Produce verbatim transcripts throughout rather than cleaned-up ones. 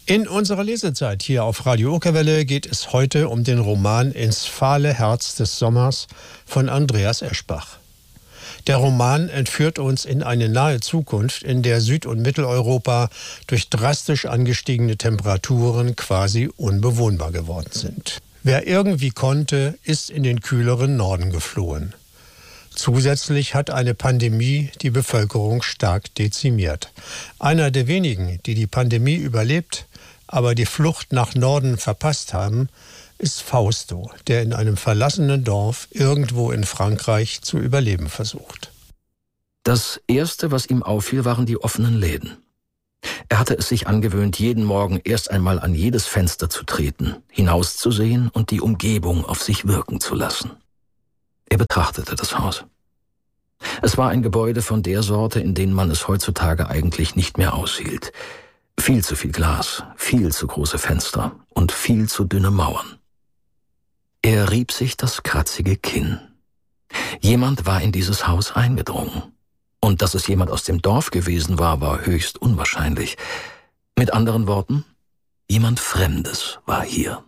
In unserer Lesezeit hier auf Radio Okerwelle geht es heute um den Roman Ins fahle Herz des Sommers von Andreas Eschbach. Der Roman entführt uns in eine nahe Zukunft, in der Süd- und Mitteleuropa durch drastisch angestiegene Temperaturen quasi unbewohnbar geworden sind. Wer irgendwie konnte, ist in den kühleren Norden geflohen. Zusätzlich hat eine Pandemie die Bevölkerung stark dezimiert. Einer der wenigen, die die Pandemie überlebt, aber die Flucht nach Norden verpasst haben, ist Fausto, der in einem verlassenen Dorf irgendwo in Frankreich zu überleben versucht. Das Erste, was ihm auffiel, waren die offenen Läden. Er hatte es sich angewöhnt, jeden Morgen erst einmal an jedes Fenster zu treten, hinauszusehen und die Umgebung auf sich wirken zu lassen. Er betrachtete das Haus. Es war ein Gebäude von der Sorte, in denen man es heutzutage eigentlich nicht mehr aushielt. Viel zu viel Glas, viel zu große Fenster und viel zu dünne Mauern. Er rieb sich das kratzige Kinn. Jemand war in dieses Haus eingedrungen. Und dass es jemand aus dem Dorf gewesen war, war höchst unwahrscheinlich. Mit anderen Worten, jemand Fremdes war hier.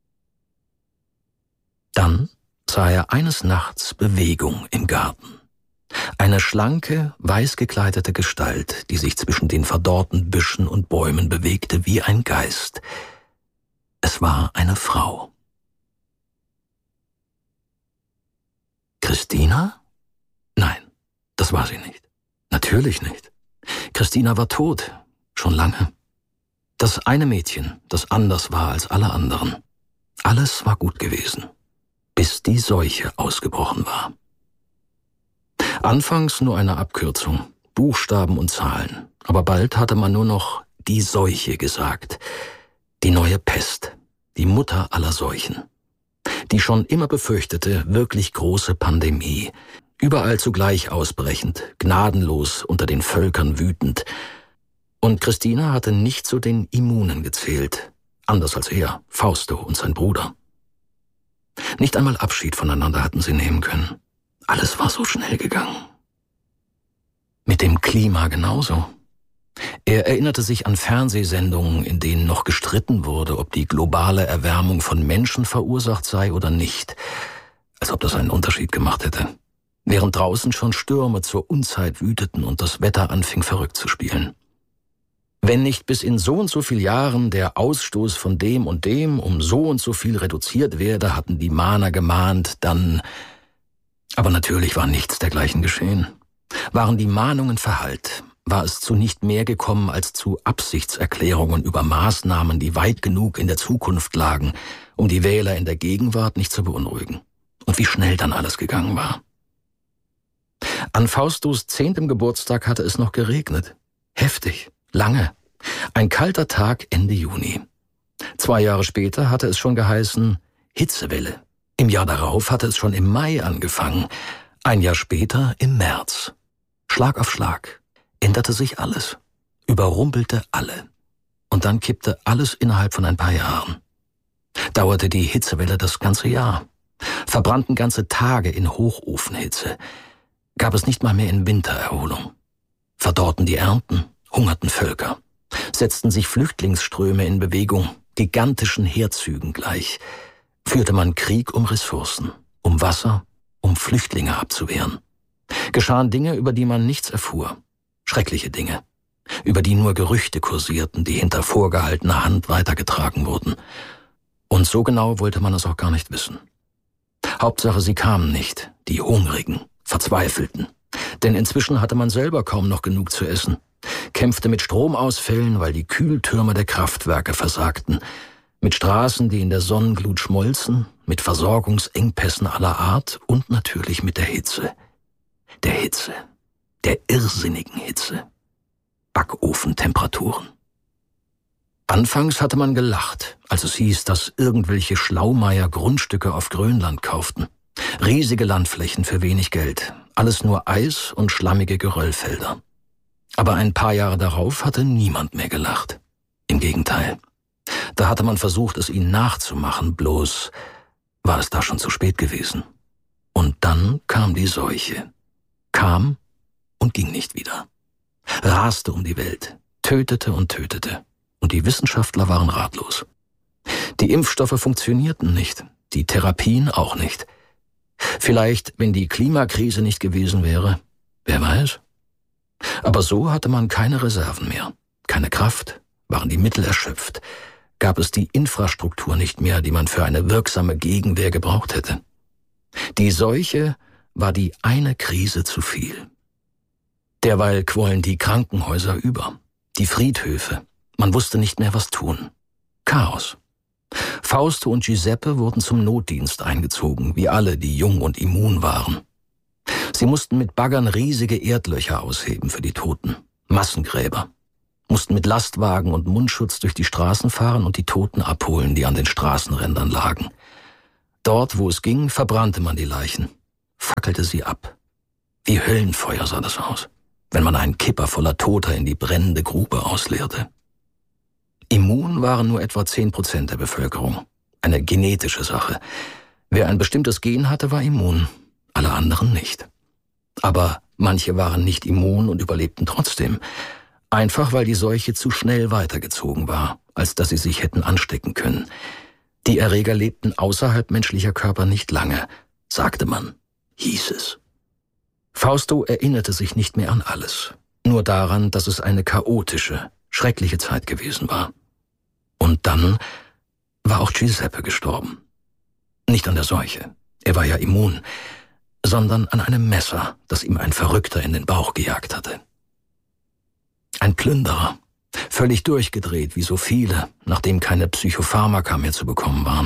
Dann sah er eines Nachts Bewegung im Garten. Eine schlanke, weiß gekleidete Gestalt, die sich zwischen den verdorrten Büschen und Bäumen bewegte wie ein Geist. Es war eine Frau. Christina? Nein, das war sie nicht. Natürlich nicht. Christina war tot, schon lange. Das eine Mädchen, das anders war als alle anderen. Alles war gut gewesen, bis die Seuche ausgebrochen war. Anfangs nur eine Abkürzung, Buchstaben und Zahlen, aber bald hatte man nur noch die Seuche gesagt. Die neue Pest, die Mutter aller Seuchen. Die schon immer befürchtete, wirklich große Pandemie, überall zugleich ausbrechend, gnadenlos unter den Völkern wütend. Und Christina hatte nicht zu den Immunen gezählt, anders als er, Fausto und sein Bruder. Nicht einmal Abschied voneinander hatten sie nehmen können. Alles war so schnell gegangen. Mit dem Klima genauso. Er erinnerte sich an Fernsehsendungen, in denen noch gestritten wurde, ob die globale Erwärmung von Menschen verursacht sei oder nicht. Als ob das einen Unterschied gemacht hätte. Während draußen schon Stürme zur Unzeit wüteten und das Wetter anfing verrückt zu spielen. Wenn nicht bis in so und so viel Jahren der Ausstoß von dem und dem um so und so viel reduziert werde, hatten die Mahner gemahnt, dann... Aber natürlich war nichts dergleichen geschehen. Waren die Mahnungen verhallt, war es zu nicht mehr gekommen als zu Absichtserklärungen über Maßnahmen, die weit genug in der Zukunft lagen, um die Wähler in der Gegenwart nicht zu beunruhigen. Und wie schnell dann alles gegangen war. An Faustus zehntem Geburtstag hatte es noch geregnet. Heftig, lange. Ein kalter Tag Ende Juni. Zwei Jahre später hatte es schon geheißen Hitzewelle. Im Jahr darauf hatte es schon im Mai angefangen. Ein Jahr später im März. Schlag auf Schlag. Änderte sich alles. Überrumpelte alle. Und dann kippte alles innerhalb von ein paar Jahren. Dauerte die Hitzewelle das ganze Jahr. Verbrannten ganze Tage in Hochofenhitze. Gab es nicht mal mehr in Wintererholung. Verdorrten die Ernten, hungerten Völker. Setzten sich Flüchtlingsströme in Bewegung, gigantischen Heerzügen gleich. Führte man Krieg um Ressourcen, um Wasser, um Flüchtlinge abzuwehren. Geschahen Dinge, über die man nichts erfuhr. Schreckliche Dinge, über die nur Gerüchte kursierten, die hinter vorgehaltener Hand weitergetragen wurden. Und so genau wollte man es auch gar nicht wissen. Hauptsache, sie kamen nicht, die Hungrigen, Verzweifelten. Denn inzwischen hatte man selber kaum noch genug zu essen. Kämpfte mit Stromausfällen, weil die Kühltürme der Kraftwerke versagten. Mit Straßen, die in der Sonnenglut schmolzen, mit Versorgungsengpässen aller Art und natürlich mit der Hitze. Der Hitze. Der irrsinnigen Hitze. Backofentemperaturen. Anfangs hatte man gelacht, als es hieß, dass irgendwelche Schlaumeier Grundstücke auf Grönland kauften. Riesige Landflächen für wenig Geld. Alles nur Eis und schlammige Geröllfelder. Aber ein paar Jahre darauf hatte niemand mehr gelacht. Im Gegenteil. Da hatte man versucht, es ihnen nachzumachen, bloß war es da schon zu spät gewesen. Und dann kam die Seuche. Kam und ging nicht wieder. Raste um die Welt, tötete und tötete. Und die Wissenschaftler waren ratlos. Die Impfstoffe funktionierten nicht, die Therapien auch nicht. Vielleicht, wenn die Klimakrise nicht gewesen wäre, wer weiß. Aber so hatte man keine Reserven mehr, keine Kraft, waren die Mittel erschöpft, gab es die Infrastruktur nicht mehr, die man für eine wirksame Gegenwehr gebraucht hätte. Die Seuche war die eine Krise zu viel. Derweil quollen die Krankenhäuser über, die Friedhöfe. Man wusste nicht mehr, was tun. Chaos. Fausto und Giuseppe wurden zum Notdienst eingezogen, wie alle, die jung und immun waren. Sie mussten mit Baggern riesige Erdlöcher ausheben für die Toten, Massengräber, mussten mit Lastwagen und Mundschutz durch die Straßen fahren und die Toten abholen, die an den Straßenrändern lagen. Dort, wo es ging, verbrannte man die Leichen, fackelte sie ab. Wie Höllenfeuer sah das aus, wenn man einen Kipper voller Toter in die brennende Grube ausleerte. Immun waren nur etwa zehn Prozent der Bevölkerung, eine genetische Sache. Wer ein bestimmtes Gen hatte, war immun, alle anderen nicht. Aber manche waren nicht immun und überlebten trotzdem, einfach weil die Seuche zu schnell weitergezogen war, als dass sie sich hätten anstecken können. Die Erreger lebten außerhalb menschlicher Körper nicht lange, sagte man, hieß es. Fausto erinnerte sich nicht mehr an alles, nur daran, dass es eine chaotische, schreckliche Zeit gewesen war. Und dann war auch Giuseppe gestorben. Nicht an der Seuche, er war ja immun, sondern an einem Messer, das ihm ein Verrückter in den Bauch gejagt hatte. Ein Plünderer, völlig durchgedreht wie so viele, nachdem keine Psychopharmaka mehr zu bekommen waren.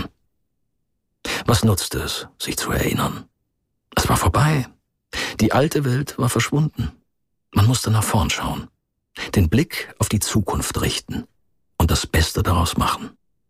Was nutzte es, sich zu erinnern? Es war vorbei. Die alte Welt war verschwunden. Man musste nach vorn schauen, den Blick auf die Zukunft richten und das Beste daraus machen.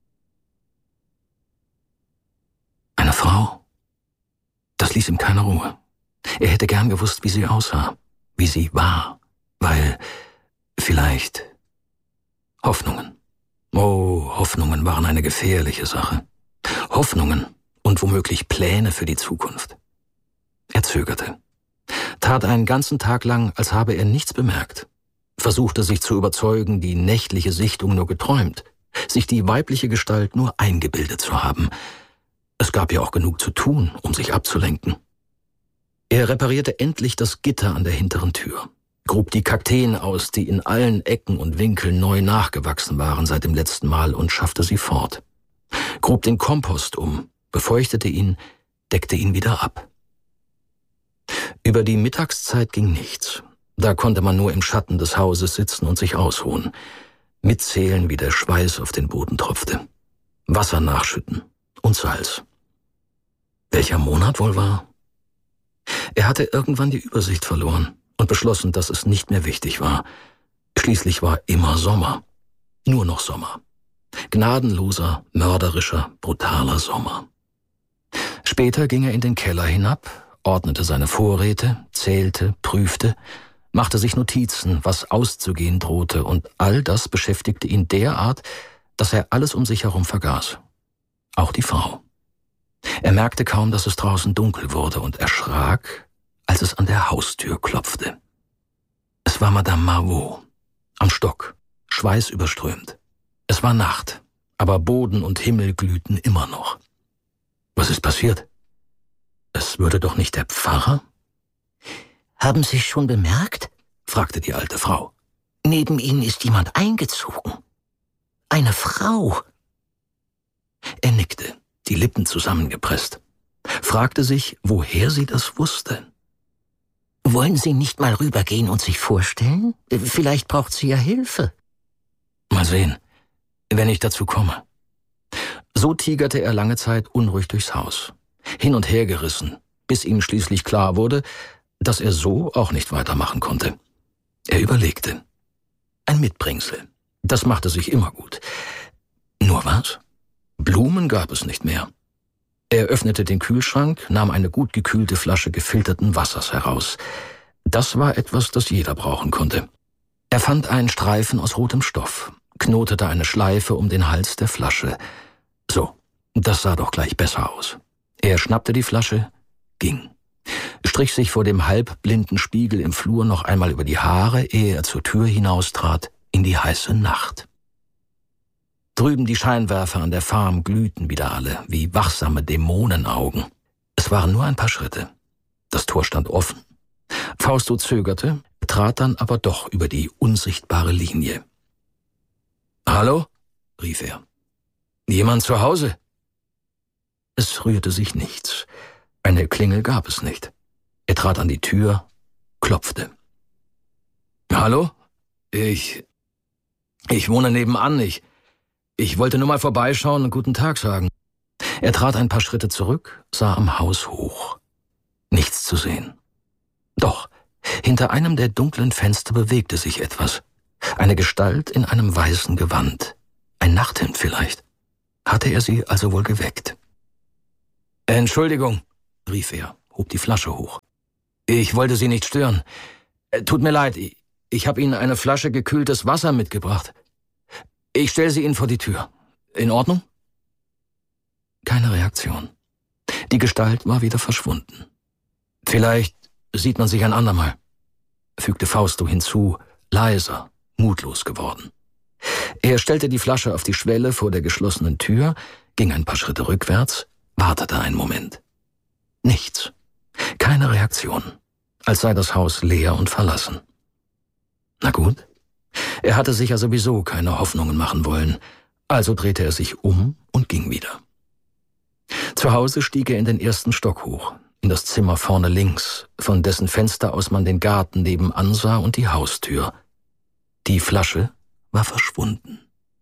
Eine Frau? Das ließ ihm keine Ruhe. Er hätte gern gewusst, wie sie aussah, wie sie war, weil vielleicht Hoffnungen. Oh, Hoffnungen waren eine gefährliche Sache. Hoffnungen und womöglich Pläne für die Zukunft. Er zögerte, tat einen ganzen Tag lang, als habe er nichts bemerkt, versuchte sich zu überzeugen, die nächtliche Sichtung nur geträumt, sich die weibliche Gestalt nur eingebildet zu haben. Es gab ja auch genug zu tun, um sich abzulenken. Er reparierte endlich das Gitter an der hinteren Tür, grub die Kakteen aus, die in allen Ecken und Winkeln neu nachgewachsen waren seit dem letzten Mal, und schaffte sie fort. Grub den Kompost um, befeuchtete ihn, deckte ihn wieder ab. Über die Mittagszeit ging nichts. Da konnte man nur im Schatten des Hauses sitzen und sich ausruhen, mitzählen, wie der Schweiß auf den Boden tropfte, Wasser nachschütten und Salz. Welcher Monat wohl war? Er hatte irgendwann die Übersicht verloren und beschlossen, dass es nicht mehr wichtig war. Schließlich war immer Sommer. Nur noch Sommer. Gnadenloser, mörderischer, brutaler Sommer. Später ging er in den Keller hinab, ordnete seine Vorräte, zählte, prüfte, machte sich Notizen, was auszugehen drohte, und all das beschäftigte ihn derart, dass er alles um sich herum vergaß. Auch die Frau. Er merkte kaum, dass es draußen dunkel wurde, und erschrak, als es an der Haustür klopfte. Es war Madame Marvaux, am Stock, schweißüberströmt. Es war Nacht, aber Boden und Himmel glühten immer noch. Was ist passiert? Es würde doch nicht der Pfarrer? Haben Sie schon bemerkt? Fragte die alte Frau. Neben Ihnen ist jemand eingezogen. Eine Frau. Er nickte, die Lippen zusammengepresst, fragte sich, woher sie das wusste. Wollen Sie nicht mal rübergehen und sich vorstellen? Vielleicht braucht sie ja Hilfe. Mal sehen, wenn ich dazu komme. So tigerte er lange Zeit unruhig durchs Haus, hin und her gerissen, bis ihm schließlich klar wurde, dass er so auch nicht weitermachen konnte. Er überlegte. Ein Mitbringsel, das machte sich immer gut. Nur was? Blumen gab es nicht mehr. Er öffnete den Kühlschrank, nahm eine gut gekühlte Flasche gefilterten Wassers heraus. Das war etwas, das jeder brauchen konnte. Er fand einen Streifen aus rotem Stoff, knotete eine Schleife um den Hals der Flasche. So, das sah doch gleich besser aus. Er schnappte die Flasche, ging, strich sich vor dem halbblinden Spiegel im Flur noch einmal über die Haare, ehe er zur Tür hinaustrat in die heiße Nacht. Drüben die Scheinwerfer an der Farm glühten wieder alle, wie wachsame Dämonenaugen. Es waren nur ein paar Schritte. Das Tor stand offen. Fausto zögerte, trat dann aber doch über die unsichtbare Linie. »Hallo?« rief er. »Jemand zu Hause?« Es rührte sich nichts. Eine Klingel gab es nicht. Er trat an die Tür, klopfte. »Hallo? Ich... Ich wohne nebenan. Ich... Ich wollte nur mal vorbeischauen und guten Tag sagen.« Er trat ein paar Schritte zurück, sah am Haus hoch. Nichts zu sehen. Doch, hinter einem der dunklen Fenster bewegte sich etwas. Eine Gestalt in einem weißen Gewand. Ein Nachthemd vielleicht. Hatte er sie also wohl geweckt? »Entschuldigung«, rief er, hob die Flasche hoch. »Ich wollte Sie nicht stören. Tut mir leid, ich habe Ihnen eine Flasche gekühltes Wasser mitgebracht. Ich stelle sie Ihnen vor die Tür. In Ordnung?« Keine Reaktion. Die Gestalt war wieder verschwunden. »Vielleicht sieht man sich ein andermal«, fügte Fausto hinzu, leiser, mutlos geworden. Er stellte die Flasche auf die Schwelle vor der geschlossenen Tür, ging ein paar Schritte rückwärts, wartete einen Moment. Nichts. Keine Reaktion. Als sei das Haus leer und verlassen. Na gut. Er hatte sich ja sowieso keine Hoffnungen machen wollen, also drehte er sich um und ging wieder. Zu Hause stieg er in den ersten Stock hoch, in das Zimmer vorne links, von dessen Fenster aus man den Garten nebenan sah und die Haustür. Die Flasche war verschwunden.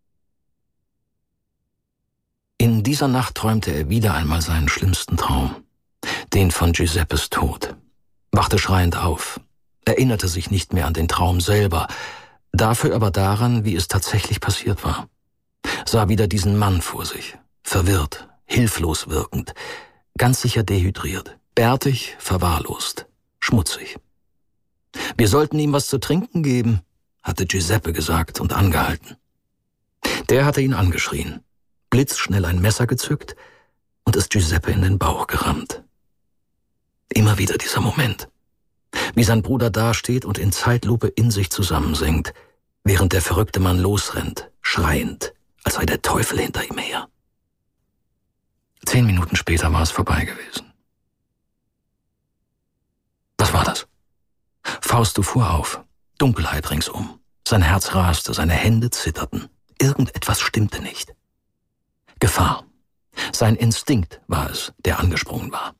In dieser Nacht träumte er wieder einmal seinen schlimmsten Traum, den von Giuseppes Tod, wachte schreiend auf, erinnerte sich nicht mehr an den Traum selber, dafür aber daran, wie es tatsächlich passiert war, sah wieder diesen Mann vor sich, verwirrt, hilflos wirkend, ganz sicher dehydriert, bärtig, verwahrlost, schmutzig. »Wir sollten ihm was zu trinken geben«, hatte Giuseppe gesagt und angehalten. Der hatte ihn angeschrien, blitzschnell ein Messer gezückt und es Giuseppe in den Bauch gerammt. Immer wieder dieser Moment, wie sein Bruder dasteht und in Zeitlupe in sich zusammensinkt, während der verrückte Mann losrennt, schreiend, als sei der Teufel hinter ihm her. Zehn Minuten später war es vorbei gewesen. Was war das? Fausto fuhr auf, Dunkelheit ringsum. Sein Herz raste, seine Hände zitterten. Irgendetwas stimmte nicht. Gefahr. Sein Instinkt war es, der angesprungen war.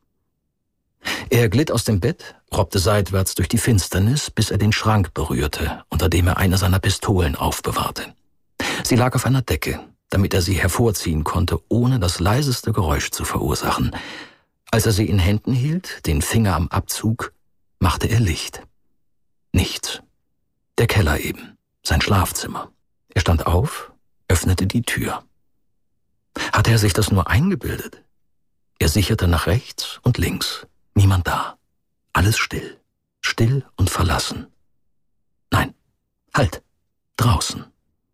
Er glitt aus dem Bett, robbte seitwärts durch die Finsternis, bis er den Schrank berührte, unter dem er eine seiner Pistolen aufbewahrte. Sie lag auf einer Decke, damit er sie hervorziehen konnte, ohne das leiseste Geräusch zu verursachen. Als er sie in Händen hielt, den Finger am Abzug, machte er Licht. Nichts. Der Keller eben, sein Schlafzimmer. Er stand auf, öffnete die Tür. Hatte er sich das nur eingebildet? Er sicherte nach rechts und links. Niemand da. Alles still. Still und verlassen. Nein, halt. Draußen.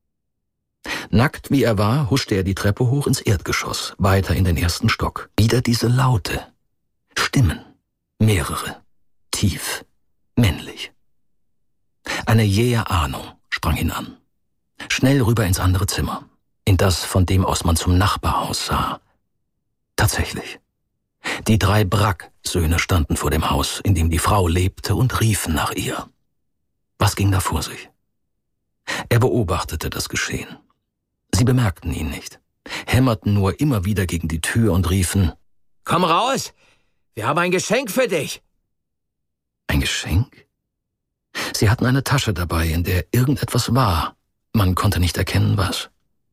Nackt wie er war, huschte er die Treppe hoch ins Erdgeschoss, weiter in den ersten Stock. Wieder diese Laute. Stimmen. Mehrere. Tief. Männlich. Eine jähe Ahnung sprang ihn an. Schnell rüber ins andere Zimmer. In das, von dem aus man zum Nachbarhaus sah. Tatsächlich. Die drei Brack-Söhne standen vor dem Haus, in dem die Frau lebte, und riefen nach ihr. Was ging da vor sich? Er beobachtete das Geschehen. Sie bemerkten ihn nicht, hämmerten nur immer wieder gegen die Tür und riefen: »Komm raus! Wir haben ein Geschenk für dich!« Ein Geschenk? Sie hatten eine Tasche dabei, in der irgendetwas war. Man konnte nicht erkennen, was.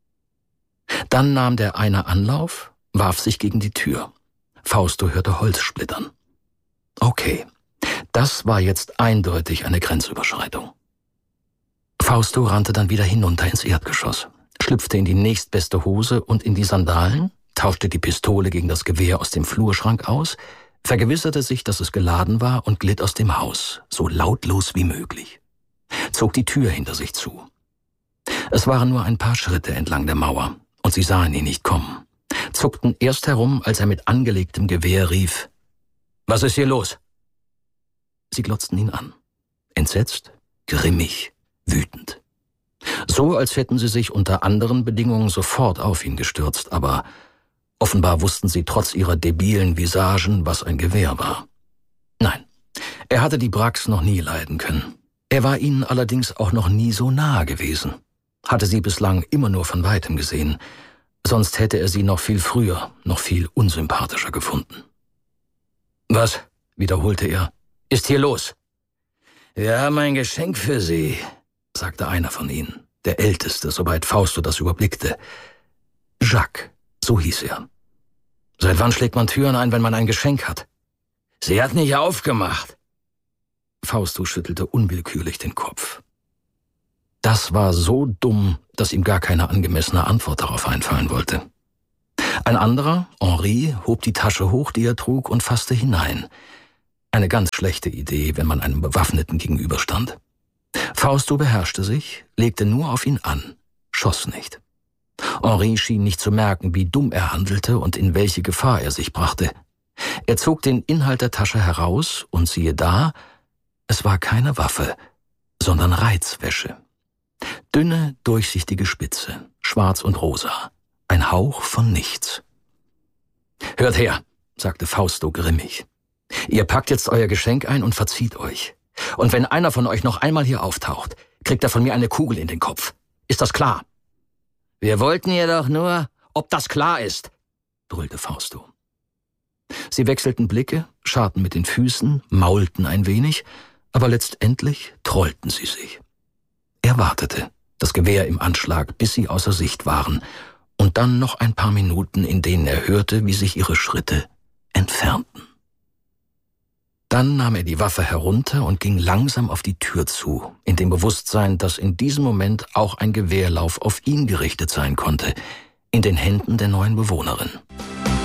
Dann nahm der eine Anlauf, warf sich gegen die Tür. Fausto hörte Holz splittern. Okay, das war jetzt eindeutig eine Grenzüberschreitung. Fausto rannte dann wieder hinunter ins Erdgeschoss, schlüpfte in die nächstbeste Hose und in die Sandalen, tauschte die Pistole gegen das Gewehr aus dem Flurschrank aus, vergewisserte sich, dass es geladen war und glitt aus dem Haus, so lautlos wie möglich. Zog die Tür hinter sich zu. Es waren nur ein paar Schritte entlang der Mauer und sie sahen ihn nicht kommen, zuckten erst herum, als er mit angelegtem Gewehr rief: »Was ist hier los?« Sie glotzten ihn an, entsetzt, grimmig, wütend. So, als hätten sie sich unter anderen Bedingungen sofort auf ihn gestürzt, aber offenbar wussten sie trotz ihrer debilen Visagen, was ein Gewehr war. Nein, er hatte die Bracks noch nie leiden können. Er war ihnen allerdings auch noch nie so nahe gewesen, hatte sie bislang immer nur von Weitem gesehen, sonst hätte er sie noch viel früher, noch viel unsympathischer gefunden. »Was?« wiederholte er. »Ist hier los?« »Wir haben ein Geschenk für Sie«, sagte einer von ihnen, der Älteste, soweit Fausto das überblickte. Jacques, so hieß er. »Seit wann schlägt man Türen ein, wenn man ein Geschenk hat?« »Sie hat nicht aufgemacht.« Fausto schüttelte unwillkürlich den Kopf. Das war so dumm, dass ihm gar keine angemessene Antwort darauf einfallen wollte. Ein anderer, Henri, hob die Tasche hoch, die er trug, und fasste hinein. Eine ganz schlechte Idee, wenn man einem Bewaffneten gegenüberstand. Fausto beherrschte sich, legte nur auf ihn an, schoss nicht. Henri schien nicht zu merken, wie dumm er handelte und in welche Gefahr er sich brachte. Er zog den Inhalt der Tasche heraus und siehe da, es war keine Waffe, sondern Reizwäsche. Dünne, durchsichtige Spitze, schwarz und rosa, ein Hauch von nichts. »Hört her«, sagte Fausto grimmig. »Ihr packt jetzt euer Geschenk ein und verzieht euch. Und wenn einer von euch noch einmal hier auftaucht, kriegt er von mir eine Kugel in den Kopf. Ist das klar?« »Wir wollten jedoch nur, ob das klar ist«, brüllte Fausto. Sie wechselten Blicke, scharten mit den Füßen, maulten ein wenig, aber letztendlich trollten sie sich. Er wartete, das Gewehr im Anschlag, bis sie außer Sicht waren, und dann noch ein paar Minuten, in denen er hörte, wie sich ihre Schritte entfernten. Dann nahm er die Waffe herunter und ging langsam auf die Tür zu, in dem Bewusstsein, dass in diesem Moment auch ein Gewehrlauf auf ihn gerichtet sein konnte, in den Händen der neuen Bewohnerin.